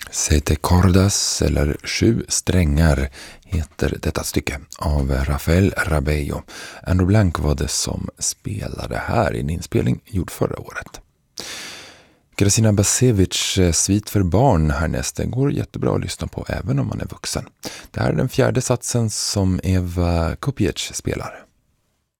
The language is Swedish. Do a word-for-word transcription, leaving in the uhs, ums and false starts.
Siete cordas, eller Sju strängar, heter detta stycke av Rafael Rabello. Andrew Blank var det som spelade här i en inspelning gjord förra året. Krasina Basevic svit för barn härnäst, den går jättebra att lyssna på även om man är vuxen. Det här är den fjärde satsen som Eva Kupiec spelar.